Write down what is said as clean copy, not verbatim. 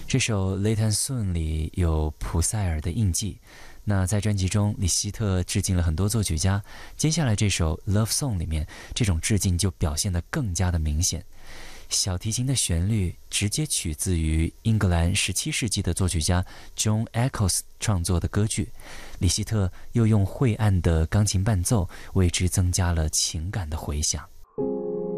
这首《Late and Soon》里有普塞尔的印记。那在专辑中，李希特致敬了很多作曲家。接下来这首《Love Song》里面，这种致敬就表现得更加的明显。小提琴的旋律直接取自于英格兰17世纪的作曲家 John Eccles 创作的歌剧，李希特又用晦暗的钢琴伴奏为之增加了情感的回响。